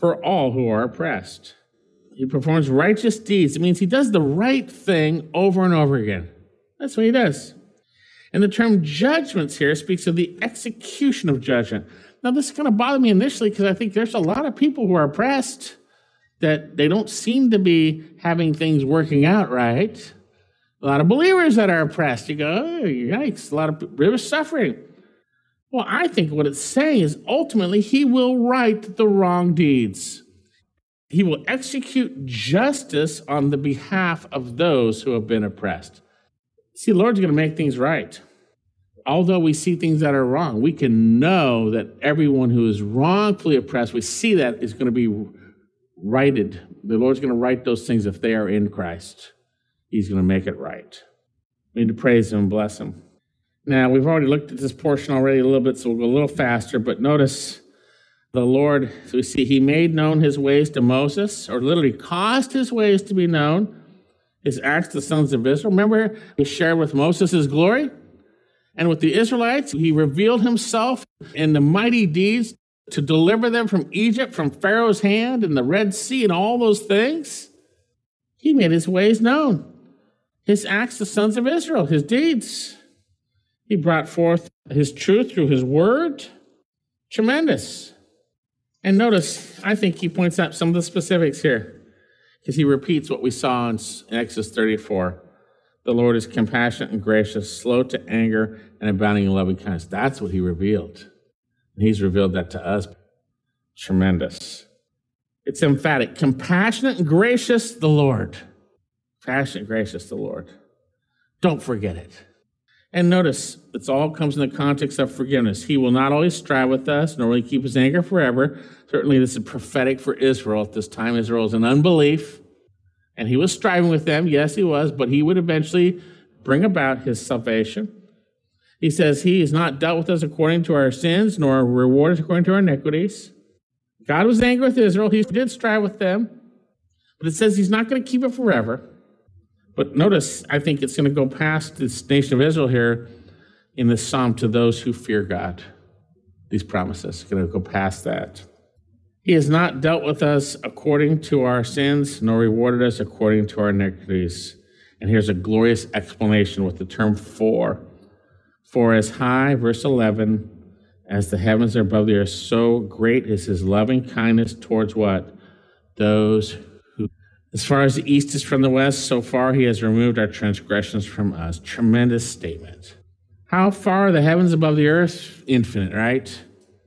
for all who are oppressed. He performs righteous deeds. It means he does the right thing over and over again. That's what he does. And the term judgments here speaks of the execution of judgment. Now, this is going to bother me initially because I think there's a lot of people who are oppressed that they don't seem to be having things working out right. A lot of believers that are oppressed. You go, oh, yikes, a lot of real suffering. Well, I think what it's saying is ultimately he will right the wrong deeds. He will execute justice on the behalf of those who have been oppressed. See, the Lord's going to make things right. Although we see things that are wrong, we can know that everyone who is wrongfully oppressed, we see that is going to be righted. The Lord's going to right those things if they are in Christ. He's going to make it right. We need to praise him and bless him. Now, we've already looked at this portion already a little bit, so we'll go a little faster, but notice the Lord, so we see he made known his ways to Moses, or literally caused his ways to be known, his acts to the sons of Israel. Remember, he shared with Moses his glory, and with the Israelites, he revealed himself in the mighty deeds to deliver them from Egypt, from Pharaoh's hand, and the Red Sea, and all those things. He made his ways known. His acts to the sons of Israel, his deeds. He brought forth his truth through his word. Tremendous. And notice, I think he points out some of the specifics here, because he repeats what we saw in Exodus 34. The Lord is compassionate and gracious, slow to anger, and abounding in loving kindness. That's what he revealed. And he's revealed that to us. Tremendous. It's emphatic. Compassionate and gracious, the Lord. Compassionate and gracious, the Lord. Don't forget it. And notice, it all comes in the context of forgiveness. He will not always strive with us, nor will he keep his anger forever. Certainly, this is prophetic for Israel. At this time, Israel is in unbelief. And he was striving with them. Yes, he was. But he would eventually bring about his salvation. He says he has not dealt with us according to our sins, nor rewarded us according to our iniquities. God was angry with Israel. He did strive with them. But it says he's not going to keep it forever. But notice, I think it's going to go past this nation of Israel here in this psalm to those who fear God. These promises are going to go past that. He has not dealt with us according to our sins, nor rewarded us according to our iniquities. And here's a glorious explanation with the term for. For as high, verse 11, as the heavens are above the earth, so great is his loving kindness towards what? Those who, as far as the east is from the west, so far he has removed our transgressions from us. Tremendous statement. How far are the heavens above the earth? Infinite, right?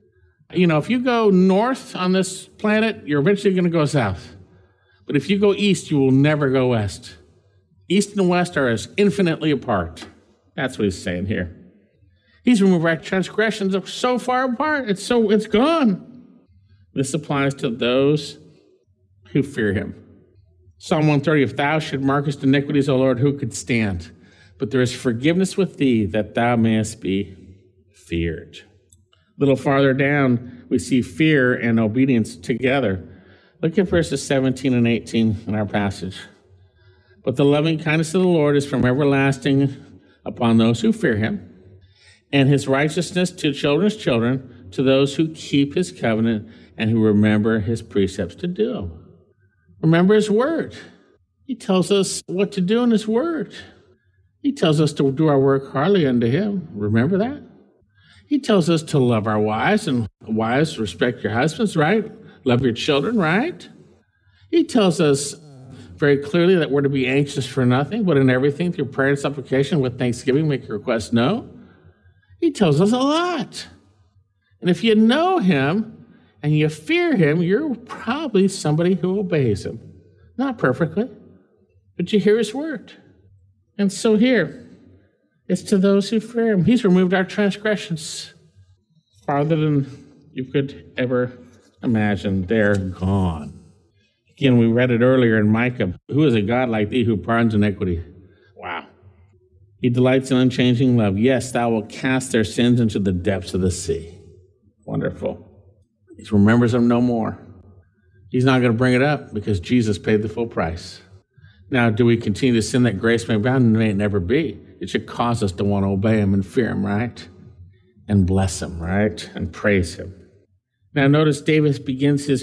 You know, if you go north on this planet, you're eventually going to go south. But if you go east, you will never go west. East and west are as infinitely apart. That's what he's saying here. He's removed our transgressions so far apart. It's gone. This applies to those who fear him. Psalm 130, if thou should mark us iniquities, O Lord, who could stand? But there is forgiveness with thee, that thou mayest be feared. A little farther down, we see fear and obedience together. Look at verses 17 and 18 in our passage. But the loving kindness of the Lord is from everlasting upon those who fear him, and his righteousness to children's children, to those who keep his covenant and who remember his precepts to do them. Remember his word. He tells us what to do in his word. He tells us to do our work heartily unto him. Remember that? He tells us to love our wives, and wives, respect your husbands, right? Love your children, right? He tells us very clearly that we're to be anxious for nothing, but in everything, through prayer and supplication, with thanksgiving, make your requests known. He tells us a lot. And if you know him and you fear him, you're probably somebody who obeys him. Not perfectly, but you hear his word. And so here, it's to those who fear him. He's removed our transgressions farther than you could ever imagine. They're gone. Again, we read it earlier in Micah. Who is a God like thee who pardons iniquity? Wow. He delights in unchanging love. Yes, thou wilt cast their sins into the depths of the sea. Wonderful. He remembers them no more. He's not going to bring it up because Jesus paid the full price. Now, do we continue to sin that grace may abound? It may never be. It should cause us to want to obey him and fear him, right? And bless him, right? And praise him. Now, notice David begins his